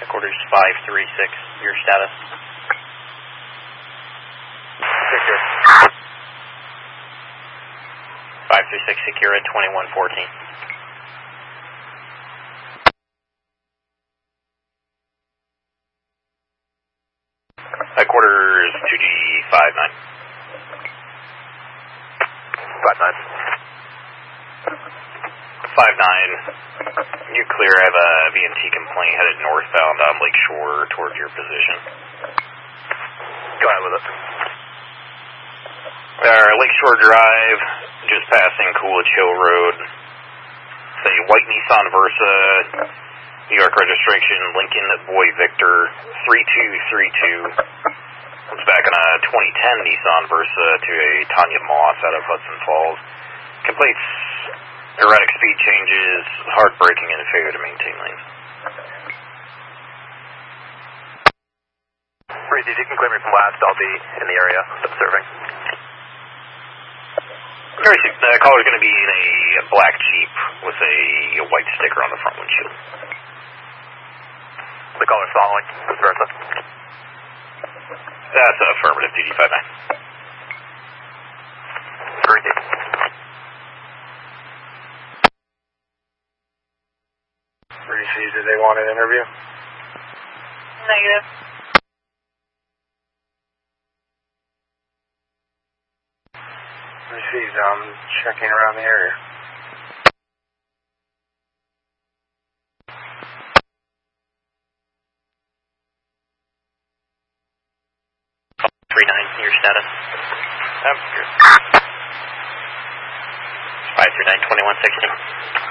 Headquarters 536, your status. Secure. 536 secure at 2114. Headquarters 2G59. 59. You clear. I have a VMT complaint headed northbound on Lakeshore towards your position. Go ahead with it. Lakeshore Drive, just passing Coolidge Hill Road. It's a white Nissan Versa, New York registration, Lincoln Boy Victor 3232. Comes back on a 2010 Nissan Versa to a Tanya Moss out of Hudson Falls. Completes erratic speed changes, hard braking, and failure to maintain lanes. Reed, if you can clear me from last, I'll be in the area observing. The caller's going to be in a black Jeep with a white sticker on the front windshield. The caller's following, vice versa. That's affirmative, DD59. Reed. Did they want an interview? Negative. Received. I'm checking around the area. Your status. I'm good. 539-2116.